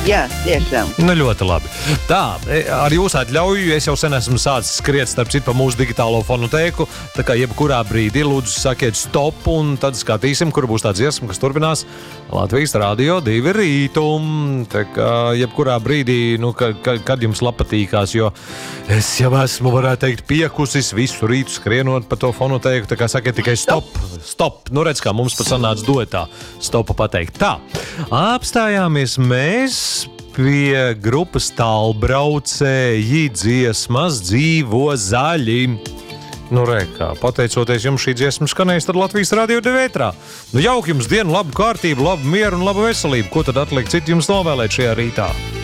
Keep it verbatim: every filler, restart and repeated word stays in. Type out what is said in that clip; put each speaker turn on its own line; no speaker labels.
Jā, tiešām.
Nu, ļoti labi. Tā, ar jūsu atļauju es jau sen esmu sācis skriet starp citu pa mūsu digitālo fonotēku, tā kā jebkurā brīdī lūdzu sakiet stop un tad skatīsim, kur būs tā dziesma, kas turpinās Latvijas Radio divi rītum. Tā kā jebkurā brīdī, nu, ka, ka, kad jums patīkās, jo es jau esmu, varētu teikt, piekusis visu rītu skrienot pa to fonotēku, tā kā sakiet tikai stop, stop. Nu, redz, kā mums pat sanāca duetā stopu pateikt. Tā, apstājāmies mēs pie grupas Tālbraucēji dziesmas Dzīvo zaļi. Nu, re, kā, pateicoties jums šī dziesma skanēs, tad Latvijas Radio divi ētrā. Nu, jauki jums dienu, labu kārtību, labu mieru un labu veselību. Ko tad atliek citu jums novēlēt šajā rītā?